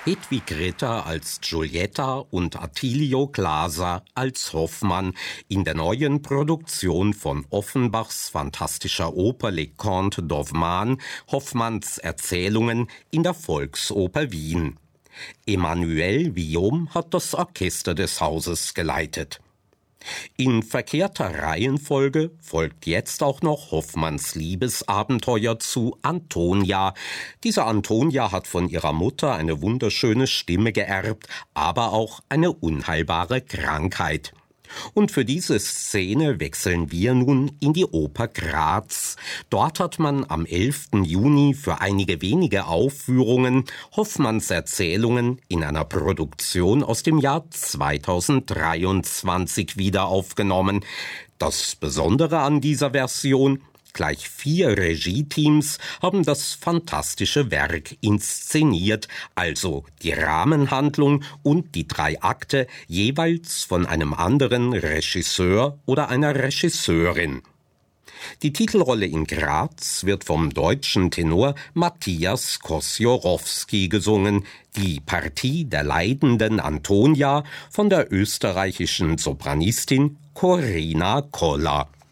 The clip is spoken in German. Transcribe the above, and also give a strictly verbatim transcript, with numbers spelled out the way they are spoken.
Hedwig Ritter als Giulietta und Attilio Glaser als Hoffmann in der neuen Produktion von Offenbachs fantastischer Oper Les Contes d'Hoffmann, Hoffmanns Erzählungen in der Volksoper Wien. Emmanuel Villaume hat das Orchester des Hauses geleitet. In verkehrter Reihenfolge folgt jetzt auch noch Hoffmanns Liebesabenteuer zu Antonia. Diese Antonia hat von ihrer Mutter eine wunderschöne Stimme geerbt, aber auch eine unheilbare Krankheit. Und für diese Szene wechseln wir nun in die Oper Graz. Dort hat man am elften Juni für einige wenige Aufführungen Hoffmanns Erzählungen in einer Produktion aus dem Jahr zweitausenddreiundzwanzig wieder aufgenommen. Das Besondere an dieser Version: gleich vier Regieteams haben das fantastische Werk inszeniert, also die Rahmenhandlung und die drei Akte jeweils von einem anderen Regisseur oder einer Regisseurin. Die Titelrolle in Graz wird vom deutschen Tenor Matthias Kosiorowski gesungen, die Partie der leidenden Antonia von der österreichischen Sopranistin Corina Koller.